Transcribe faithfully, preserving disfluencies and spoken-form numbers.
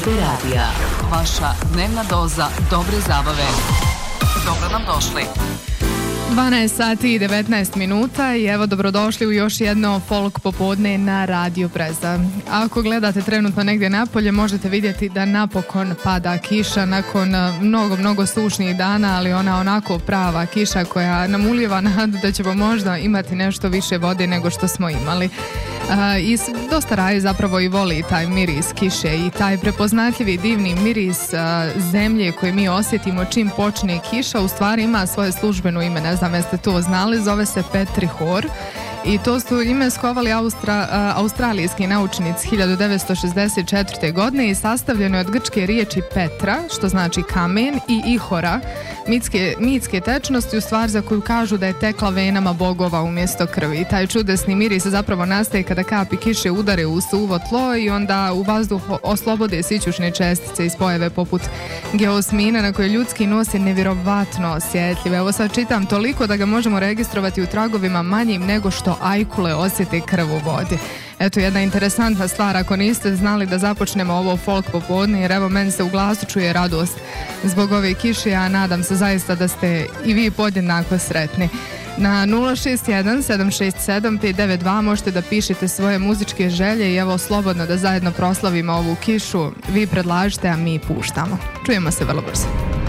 radija. Vaša dnevna doza dobre zabave. Dobro nam došli. dvanaest sati i devetnaest minuta i evo dobrodošli u još jedno folk popodne na Radio Breza. Ako gledate trenutno negdje napolje možete vidjeti da napokon pada kiša nakon mnogo, mnogo sušnih dana, ali ona onako prava kiša koja nam ulijeva nadu da ćemo možda imati nešto više vode nego što smo imali. Uh, i dosta raje zapravo i voli taj miris kiše i taj prepoznatljivi divni miris uh, zemlje koji mi osjetimo čim počne kiša u stvari ima svoje službeno ime, ne znam jeste to znali, zove se petrihor i to su ime skovali Austra, uh, australijski naučnici hiljadu devetsto šezdeset četvrte. godine i sastavljeno je od grčke riječi Petra, što znači kamen, i ihora, mitske, mitske tečnosti, u stvar za koju kažu da je tekla venama bogova umjesto krvi. I taj čudesni miris zapravo nastaje kada kapi kiše udare u suvo tlo i onda u vazduh oslobode sićušne čestice i spojeve poput geosmina na koje ljudski nos je nevjerovatno osjetljiv. Evo sad čitam toliko da ga možemo registrovati u tragovima manjim nego što ajkule osjete krv u vodi. Eto jedna interesantna stvar ako niste znali da započnemo ovo folk popodne, jer evo meni se u glasu čuje radost zbog ove kiše, a nadam se zaista da ste i vi podjednako sretni. Na nula šest jedan sedam šest sedam pet devet dva možete da pišete svoje muzičke želje i evo slobodno da zajedno proslavimo ovu kišu. Vi predlažite, a mi puštamo. Čujemo se vrlo brzo.